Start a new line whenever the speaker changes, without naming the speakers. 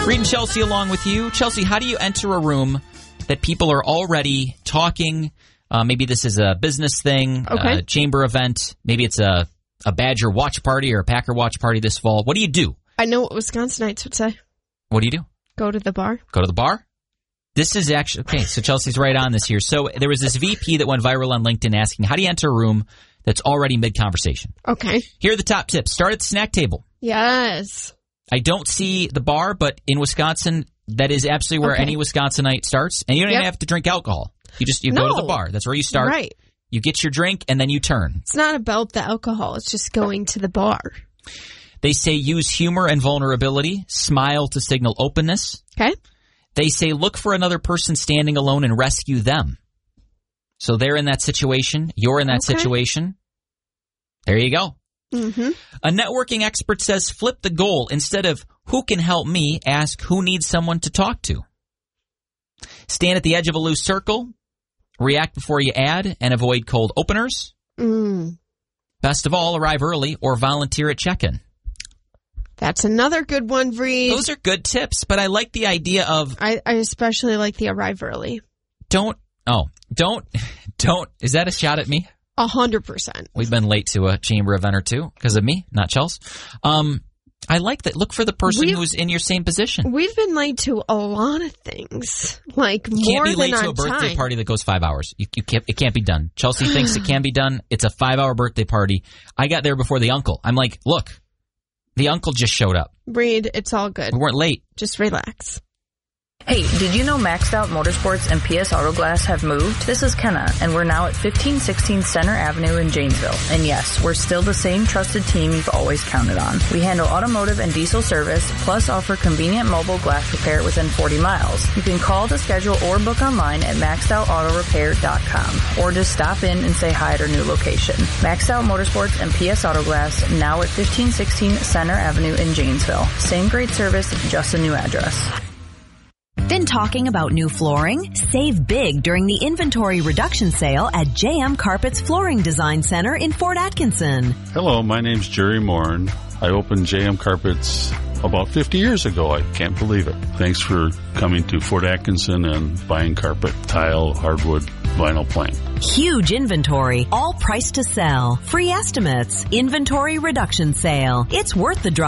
Reed and Chelsea along with you. Chelsea, how do you enter a room that people are already talking? Maybe this is a business thing, a chamber event. Maybe it's a Badger watch party or a Packer watch party this fall. What do you do?
I know what Wisconsinites would say.
What do you do?
Go to the bar.
Go to the bar? This is actually... Okay, so Chelsea's right on this here. So there was this VP that went viral on LinkedIn asking, how do you enter a room that's already mid-conversation?
Okay.
Here are the top tips. Start at the snack table.
Yes.
I don't see the bar, but in Wisconsin, that is absolutely where any Wisconsinite starts. And you don't even have to drink alcohol. You go to the bar. That's where you start.
Right.
You get your drink, and then you turn.
It's not about the alcohol. It's just going to the bar.
They say use humor and vulnerability. Smile to signal openness.
Okay.
They say look for another person standing alone and rescue them. So they're in that situation. You're in that situation. There you go.
Mm-hmm.
A networking expert says flip the goal. Instead of who can help me, ask who needs someone to talk to. Stand at the edge of a loose circle. React before you add and avoid cold openers. Best of all, arrive early or volunteer at check-in.
That's another good one, Reed.
Those are good tips, but I like the idea of...
I especially like the arrive early.
Don't. Is that a shot at me?
100%.
We've been late to a chamber event or two because of me, not Chelsea. I like that. Look for the person who's in your same position.
We've been late to a lot of things, like more than on time.
You can't be late to a birthday party that goes 5 hours. It can't be done. Chelsea thinks it can be done. It's a 5-hour birthday party. I got there before the uncle. I'm like, look, the uncle just showed up.
Reed, it's all good.
We weren't late.
Just relax.
Hey, did you know Maxed Out Motorsports and PS Auto Glass have moved? This is Kenna, and we're now at 1516 Center Avenue in Janesville. And yes, we're still the same trusted team you've always counted on. We handle automotive and diesel service, plus offer convenient mobile glass repair within 40 miles. You can call to schedule or book online at maxedoutautorepair.com, or just stop in and say hi at our new location. Maxed Out Motorsports and PS Auto Glass, now at 1516 Center Avenue in Janesville. Same great service, just a new address.
Been talking about new flooring? Save big during the inventory reduction sale at JM Carpet's Flooring Design Center in Fort Atkinson.
Hello, my name's Jerry Morin. I opened JM Carpets about 50 years ago. I can't believe it. Thanks for coming to Fort Atkinson and buying carpet, tile, hardwood, vinyl plank.
Huge inventory, all priced to sell. Free estimates. Inventory reduction sale. It's worth the drive.